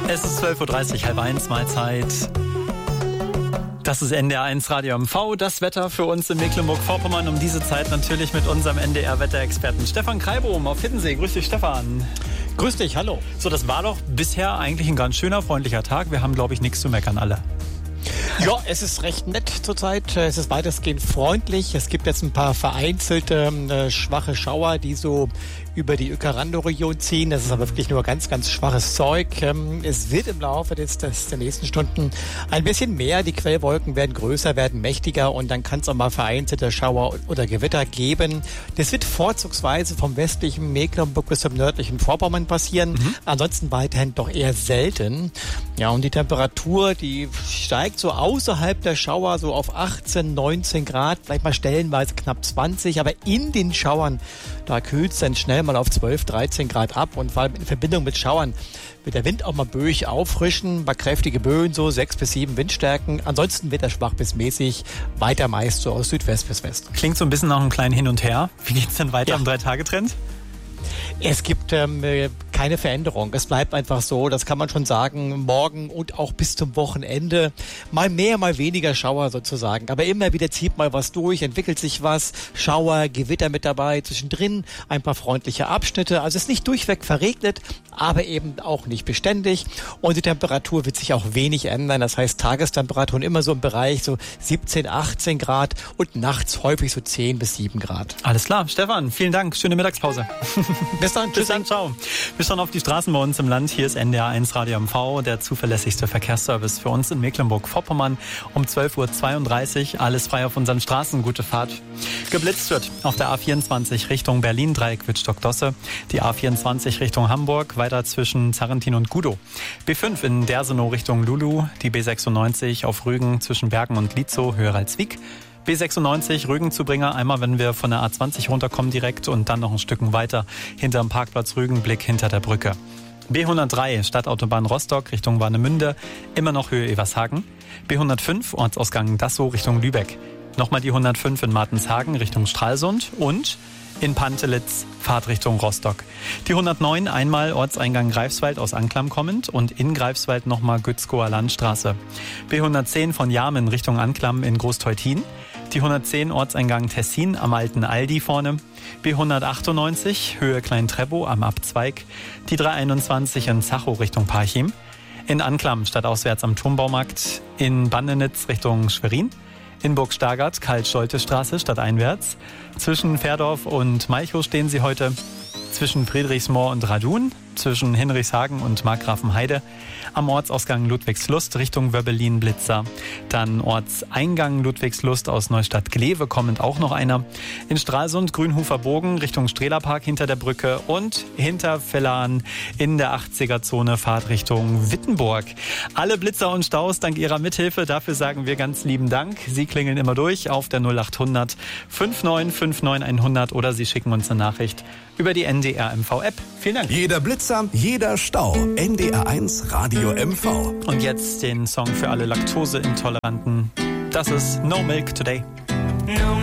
Es ist 12.30 Uhr, 12:30, Mahlzeit. Das ist NDR 1 Radio MV. Das Wetter für uns in Mecklenburg-Vorpommern um diese Zeit natürlich mit unserem NDR-Wetterexperten Stefan Kreibohm auf Hiddensee. Grüß dich, Stefan. Grüß dich, hallo. So, das war doch bisher eigentlich ein ganz schöner, freundlicher Tag. Wir haben, glaube ich, nichts zu meckern, alle. Ja, es ist recht nett zurzeit. Es ist weitestgehend freundlich. Es gibt jetzt ein paar vereinzelte schwache Schauer, die so über die Uecker-Randow-Region ziehen. Das ist aber wirklich nur ganz, ganz schwaches Zeug. Es wird im Laufe der nächsten Stunden ein bisschen mehr. Die Quellwolken werden größer, werden mächtiger und dann kann es auch mal vereinzelte Schauer oder Gewitter geben. Das wird vorzugsweise vom westlichen Mecklenburg bis zum nördlichen Vorpommern passieren. Ansonsten weiterhin doch eher selten. Ja, und die Temperatur, die steigt so außerhalb der Schauer so auf 18, 19 Grad, vielleicht mal stellenweise knapp 20, aber in den Schauern, da kühlt es dann schnell mal auf 12, 13 Grad ab und vor allem in Verbindung mit Schauern wird der Wind auch mal böig auffrischen, bei kräftige Böen so 6 bis 7 Windstärken. Ansonsten wird er schwach bis mäßig, weiter meist so aus Südwest bis West. Klingt so ein bisschen nach einem kleinen Hin und Her. Wie geht's denn weiter am 3-Tage-Trend? Es gibt keine Veränderung. Es bleibt einfach so, das kann man schon sagen, morgen und auch bis zum Wochenende. Mal mehr, mal weniger Schauer sozusagen. Aber immer wieder zieht mal was durch, entwickelt sich was. Schauer, Gewitter mit dabei, zwischendrin ein paar freundliche Abschnitte. Also es ist nicht durchweg verregnet, aber eben auch nicht beständig. Und die Temperatur wird sich auch wenig ändern. Das heißt, Tagestemperaturen immer so im Bereich so 17, 18 Grad und nachts häufig so 10 bis 7 Grad. Alles klar. Stefan, vielen Dank. Schöne Mittagspause. Bis dann. Bis dann. Ciao. Wir schauen auf die Straßen bei uns im Land. Hier ist NDR 1 Radio MV, der zuverlässigste Verkehrsservice für uns in Mecklenburg-Vorpommern. Um 12.32 Uhr. Alles frei auf unseren Straßen. Gute Fahrt. Geblitzt wird auf der A24 Richtung Berlin, Dreieck Wittstock-Dosse. Die A24 Richtung Hamburg, weiter zwischen Zarrentin und Gudow. B5 in Dersenow Richtung Lulu. Die B96 auf Rügen zwischen Bergen und Lietzow, Höhe Ralswiek. B96 Rügen zu Bringer, einmal wenn wir von der A20 runterkommen direkt und dann noch ein Stück weiter hinterm Parkplatz Rügen, Blick hinter der Brücke. B103 Stadtautobahn Rostock Richtung Warnemünde, immer noch Höhe Evershagen. B105 Ortsausgang Dassow Richtung Lübeck. Nochmal die 105 in Martenshagen Richtung Stralsund und in Pantelitz Fahrtrichtung Rostock. Die 109 einmal Ortseingang Greifswald aus Anklam kommend und in Greifswald nochmal Gützkower Landstraße. B110 von Jarmen Richtung Anklam in Großteutin. Die 110 Ortseingang Tessin am alten Aldi vorne. B198 Höhe Klein-Treppow am Abzweig. Die 321 in Zachow Richtung Parchim. In Anklam stadtauswärts am Turmbaumarkt. In Bandenitz Richtung Schwerin. In Burg-Stargard Karl-Scholte-Straße stadteinwärts. Zwischen Fährdorf und Malchow stehen sie heute. Zwischen Friedrichsmoor und Radun. Zwischen Hinrichshagen und Markgrafenheide. Am Ortsausgang Ludwigslust Richtung Wöbbelin-Blitzer. Dann Ortseingang Ludwigslust aus Neustadt-Glewe kommend auch noch einer. In Stralsund Grünhofer Bogen Richtung Strehlerpark hinter der Brücke und hinter Vellan in der 80er-Zone Fahrtrichtung Wittenburg. Alle Blitzer und Staus dank Ihrer Mithilfe. Dafür sagen wir ganz lieben Dank. Sie klingeln immer durch auf der 0800 5959 100 oder Sie schicken uns eine Nachricht über die NDR MV-App. Vielen Dank. Jeder Blitzer, jeder Stau. NDR 1 Radio MV. Und jetzt den Song für alle Laktoseintoleranten. Das ist No Milk Today. No